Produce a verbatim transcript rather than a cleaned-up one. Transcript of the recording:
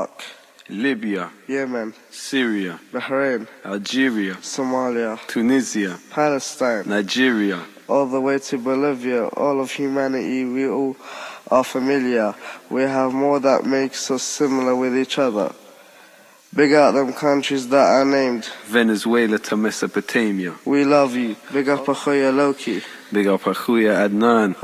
Iraq, Libya, Yemen, Syria, Bahrain, Algeria, Somalia, Tunisia, Palestine, Nigeria, all the way to Bolivia, all of humanity, we all are familiar. We have more that makes us similar with each other. Big out them countries that are named. Venezuela to Mesopotamia. We love you. Big up Akhoya Loki. Big up Akhuya Adnan.